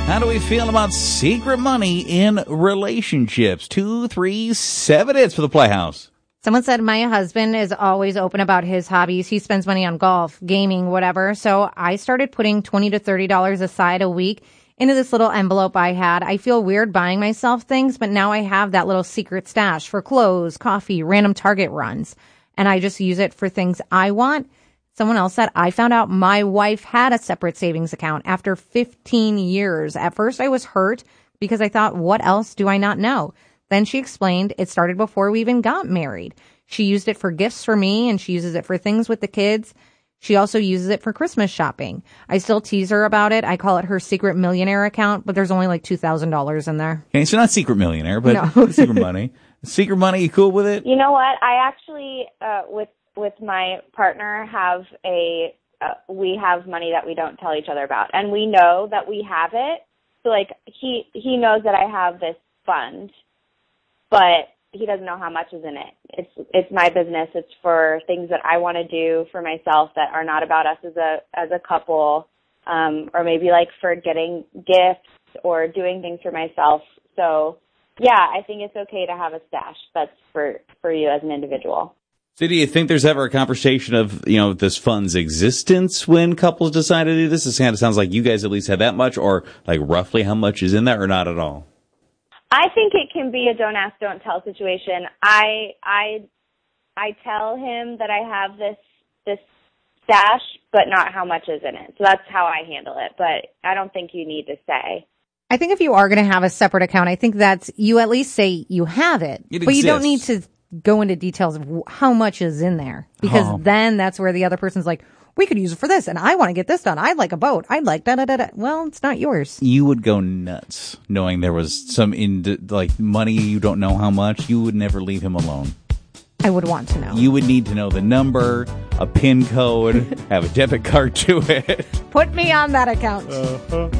How do we feel about secret money in relationships? 237 hits for the Playhouse. Someone said my husband is always open about his hobbies. He spends money on golf, gaming, whatever. So I started putting $20 to $30 aside a week into this little envelope I had. I feel weird buying myself things, but now I have that little secret stash for clothes, coffee, random Target runs. And I just use it for things I want. Someone else said, I found out my wife had a separate savings account after 15 years. At first I was hurt because I thought, what else do I not know? Then she explained it started before we even got married. She used it for gifts for me, and she uses it for things with the kids. She also uses it for Christmas shopping. I still tease her about it. I call it her secret millionaire account, but there's only like $2,000 in there. Okay, so not secret millionaire, but no. Secret money. Secret money, you cool with it? You know what? I actually, with my partner, have we have money that we don't tell each other about, and we know that we have it. So like he knows that I have this fund, but he doesn't know how much is in it. It's my business. It's for things that I want to do for myself that are not about us as a couple, or maybe like for getting gifts or doing things for myself. So yeah, I think it's okay to have a stash that's for you as an individual. So do you think there's ever a conversation of, this fund's existence when couples decide to do this? It kind of sounds like you guys at least have that much, or like roughly how much is in there, or not at all? I think it can be a don't ask, don't tell situation. I tell him that I have this stash, but not how much is in it. So that's how I handle it. But I don't think you need to say. I think if you are going to have a separate account, I think that's, you at least say you have it. But you don't need to go into details of how much is in there. Because then that's where the other person's like, we could use it for this, and I want to get this done. I'd like a boat. I'd like da-da-da-da. Well, it's not yours. You would go nuts knowing there was some money you don't know how much. You would never leave him alone. I would want to know. You would need to know the number, a PIN code, have a debit card to it. Put me on that account.